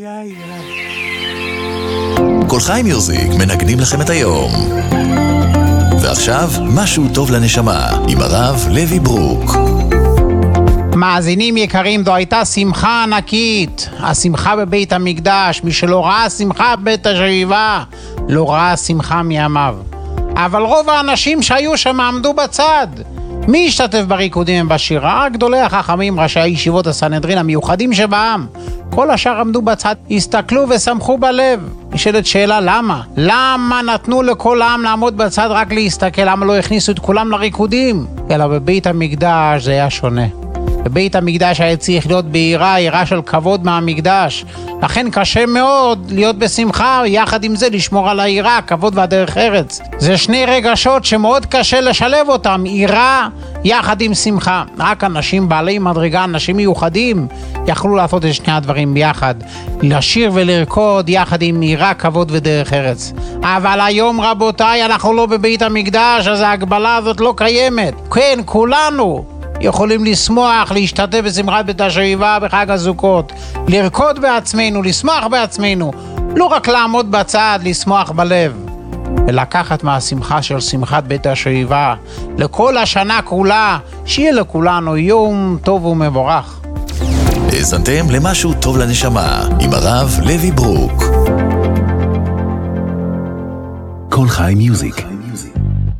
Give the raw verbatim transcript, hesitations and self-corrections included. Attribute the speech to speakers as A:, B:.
A: כל חי מיוזיק מנגנים לכם את היום. ועכשיו משהו טוב לנשמה עם הרב לוי ברוק.
B: מאזינים יקרים, זו הייתה שמחה ענקית, השמחה בבית המקדש. מי שלא ראה שמחה בבית השואבה לא ראה שמחה מימיו. אבל רוב האנשים שהיו שם עמדו בצד. מי השתתף בריקודים ובשירה? גדולי החכמים, ראשי הישיבות הסנהדרין המיוחדים שבעם. כל השאר עמדו בצד, הסתכלו ושמחו בלב. נשאלת שאלה, למה? למה נתנו לכל העם לעמוד בצד רק להסתכל? למה לא הכניסו את כולם לריקודים? אלא בבית המקדש זה היה שונה. בבית המקדש היה צריך להיות ביראה, יראה של כבוד מהמקדש. לכן קשה מאוד להיות בשמחה, יחד עם זה לשמור על היראה, הכבוד והדרך ארץ. זה שני רגשות שמאוד קשה לשלב אותם, יראה יחד עם שמחה. רק אנשים בעלי מדרגה, אנשים מיוחדים, יכלו לעשות את שני הדברים ביחד. לשיר ולרקוד יחד עם יראה, כבוד ודרך ארץ. אבל היום רבותיי, אנחנו לא בבית המקדש, אז ההגבלה הזאת לא קיימת. כן, כולנו יכולים לשמוח, להשתתף בשמחת בית השואבה בחג הסוכות, לרקוד בעצמנו, לשמוח בעצמנו, לא רק לעמוד בצד, לשמוח בלב, ולקחת מהשמחה של שמחת בית השואבה לכל השנה כולה. שיהיה לכולנו יום טוב ומבורך.
A: האזנתם למשהו טוב לנשמה עם הרב לוי ברוק. כל חי מיוזיק.